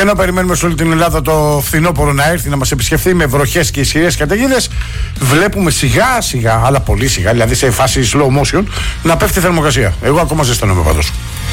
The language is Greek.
ενώ περιμένουμε σε όλη την Ελλάδα το φθινόπωρο να έρθει να μας επισκεφθεί με βροχές και ισχυρές καταιγίδες, βλέπουμε σιγά σιγά, αλλά πολύ σιγά, δηλαδή σε φάση slow motion, να πέφτει η θερμοκρασία. Εγώ ακόμα ζεσταίνομαι πάντως.